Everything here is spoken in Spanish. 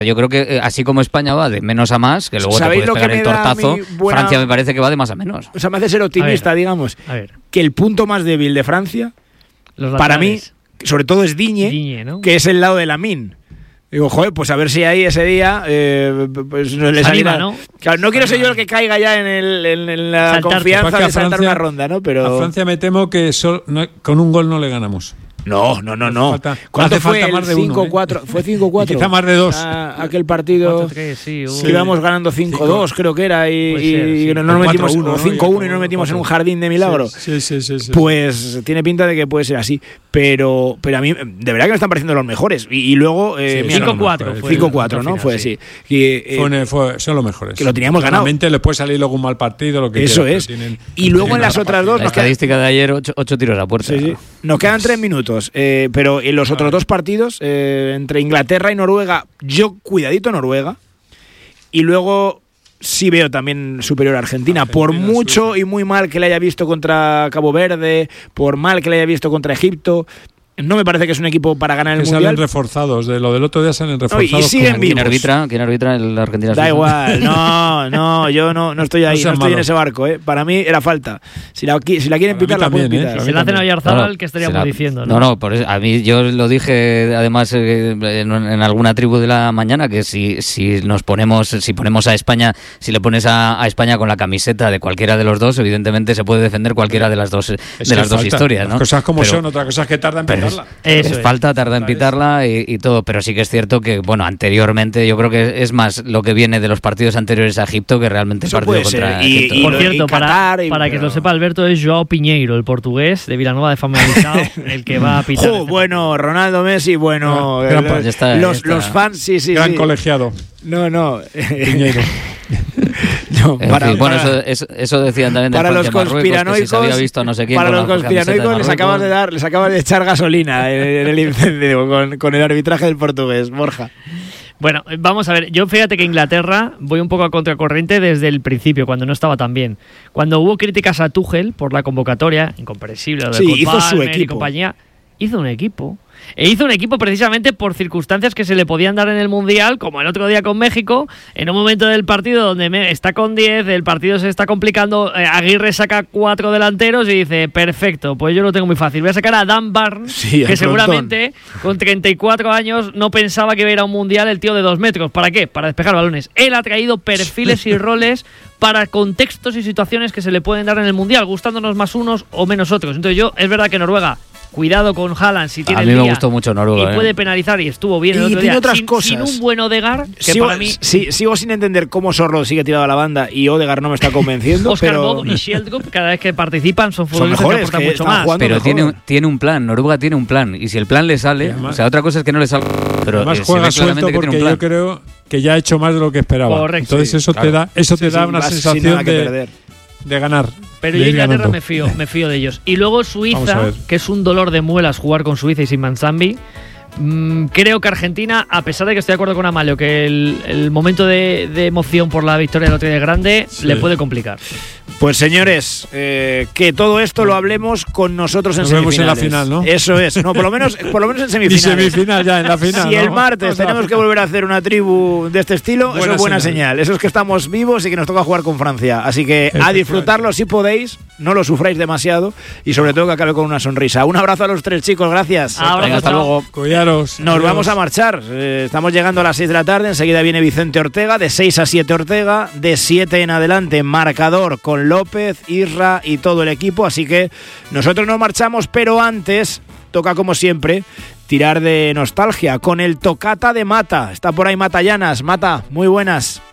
Yo creo que así como España va de menos a más, que luego te puedes pegar el tortazo, Francia me parece que va de más a menos. O sea, me hace ser optimista, digamos, que el punto más débil de Francia, para mí, sobre todo es Digne, ¿no? Que es el lado de Lamine. Digo, joder, pues a ver si ahí ese día pues no le saliera, ¿no? Claro, no quiero ser yo el que caiga ya en la confianza de saltar una ronda, ¿no? Pero a Francia me temo que con un gol no le ganamos. No. ¿Cuánto fue el 5-4? Fue 5-4. Quizá más de 2. Aquel partido 4-3, sí, que íbamos ganando 5-2, creo que era, y no nos metimos 5-1 y no nos metimos en un jardín de milagro. Sí. Pues tiene pinta de que puede ser así. Pero a mí, de verdad que me están pareciendo los mejores. Y luego 5-4. 5-4, ¿no? Fue así. Son los mejores. Que lo teníamos ganado. Realmente les puede salir luego un mal partido, lo que eso quiera, es. Y luego en las otras dos. La estadística de ayer, 8 tiros a puerta. Sí. Nos quedan 3 minutos. Pero en los otros dos partidos, entre Inglaterra y Noruega, yo cuidadito Noruega. Y luego sí veo también superior a Argentina. Por mucho y muy mal que le haya visto contra Cabo Verde, por mal que le haya visto contra Egipto. No me parece que es un equipo para ganar el Mundial. Salen reforzados, de lo del otro día salen reforzados. Y siguen vivos. ¿Quién arbitra el Argentina? Da igual, yo no estoy ahí, no estoy en ese barco. Para mí era falta. Si la quieren pitar, la pueden pitar. Si la hacen a Oyarzabal, ¿qué estaríamos diciendo? No, por eso, a mí yo lo dije además en alguna tribu de la mañana, que si ponemos a España, si le pones a España con la camiseta de cualquiera de los dos, evidentemente se puede defender cualquiera de las dos historias, ¿no? Las cosas como son, otra cosa es que tarda en pitarla. Tarda en pitarla y todo, pero sí que es cierto que, bueno, anteriormente yo creo que es más lo que viene de los partidos anteriores a Egipto que realmente el partido contra Egipto. Por cierto, para que lo sepa Alberto, es Joao Piñeiro, el portugués de Vilanova de Famalicão, el que va a pitar. Bueno, Ronaldo, Messi, bueno, los fans, sí. Gran colegiado. No. Piñeiro. Eso decían también para los conspiranoicos, si había visto no sé quién. Para los conspiranoicos les acabas de echar gasolina en el incendio con el arbitraje del portugués, Borja. Bueno, vamos a ver, yo fíjate que Inglaterra voy un poco a contracorriente desde el principio, cuando no estaba tan bien. Cuando hubo críticas a Tuchel por la convocatoria, incomprensible, lo de hizo su equipo. Y compañía, hizo un equipo. E hizo un equipo precisamente por circunstancias que se le podían dar en el Mundial, como el otro día con México, en un momento del partido donde está con 10, el partido se está complicando, Aguirre saca 4 delanteros y dice, perfecto, pues yo lo tengo muy fácil, voy a sacar a Dan Barnes, que seguramente con 34 años no pensaba que iba a ir a un Mundial el tío de 2 metros. ¿Para qué? Para despejar balones. Él ha traído perfiles y roles para contextos y situaciones que se le pueden dar en el Mundial, gustándonos más unos o menos otros. Entonces es verdad que Noruega, cuidado con Haaland si tiene el día. A mí me gustó mucho Noruega. Y puede penalizar, y estuvo bien el otro día. Otras cosas. Sin un buen Odegaard, que para mí... Sigo sin entender cómo Sorloth sigue tirado a la banda y Odegaard no me está convenciendo. Oscar Bob y Sheldrup, cada vez que participan, son futbolistas que aportan mucho más. Pero tiene un plan, Noruega tiene un plan. Y si el plan le sale, además, otra cosa es que no le salga. Pero además juega suelto porque yo creo que ya ha hecho más de lo que esperaba. Correcto. Entonces eso te da una sensación de ganar. Pero yo Inglaterra me fío de ellos. Y luego Suiza, que es un dolor de muelas jugar con Suiza y sin Manzambi. Creo que Argentina, a pesar de que estoy de acuerdo con Amalio, que el momento de emoción por la victoria del otro día grande le puede complicar. Pues señores, que todo esto lo hablemos con nosotros en semifinales. Nos vemos en la final, ¿no? Eso es, no, por lo menos en semifinales. Y semifinal ya, en la final. Si el martes tenemos que volver a hacer una tribu de este estilo, eso es buena señal. Eso es que estamos vivos y que nos toca jugar con Francia. Así que a disfrutarlo si podéis, no lo sufráis demasiado y sobre todo que acabe con una sonrisa. Un abrazo a los 3 chicos, gracias. Venga, hasta luego. Cuidaros. Nos vamos a marchar. Estamos llegando a las 6 de la tarde. Enseguida viene Vicente Ortega, de 6 a 7 Ortega, de 7 en adelante marcador con López, Isra y todo el equipo. Así que nosotros nos marchamos, pero antes toca, como siempre, tirar de nostalgia con el Tocata de Mata. Está por ahí Mata Llanas. Mata, muy buenas.